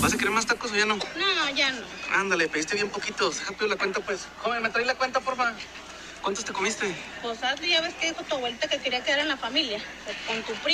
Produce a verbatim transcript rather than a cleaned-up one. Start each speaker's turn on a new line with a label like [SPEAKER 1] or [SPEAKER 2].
[SPEAKER 1] ¿Vas a querer más tacos o ya no?
[SPEAKER 2] No, ya no.
[SPEAKER 1] Ándale, pediste bien poquitos. Deja pido la cuenta, pues. Joven, ¿me trae la cuenta, porfa? ¿Cuántos te comiste?
[SPEAKER 2] Pues hazle, ya ves que dijo tu abuelita que quería quedar en la familia. Pues, con tu primo.